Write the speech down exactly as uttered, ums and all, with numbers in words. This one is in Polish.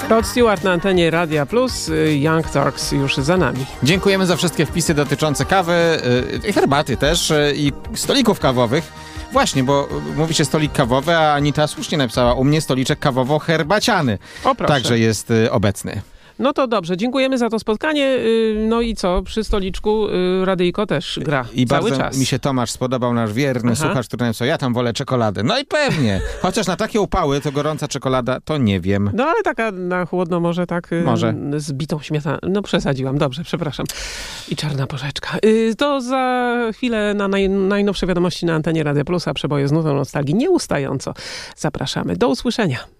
Rod Stewart na antenie Radia Plus, Young Turks już za nami. Dziękujemy za wszystkie wpisy dotyczące kawy, i herbaty też, i stolików kawowych. Właśnie, bo mówi się stolik kawowy, a Anita słusznie napisała u mnie stoliczek kawowo-herbaciany. O, proszę. Także jest obecny. No to dobrze, dziękujemy za to spotkanie. No i co, przy stoliczku radyjko też gra I cały bardzo czas. mi się Tomasz spodobał, nasz wierny Aha. słuchacz, który napisał, ja tam wolę czekoladę. No i pewnie, chociaż na takie upały to gorąca czekolada, to nie wiem. No ale taka na chłodno może tak Może. z bitą śmietaną. No przesadziłam, dobrze, przepraszam. I czarna porzeczka. Y, To za chwilę na naj, najnowsze wiadomości na antenie Radia Plus, a przeboje z nutą nostalgii nieustająco zapraszamy. Do usłyszenia.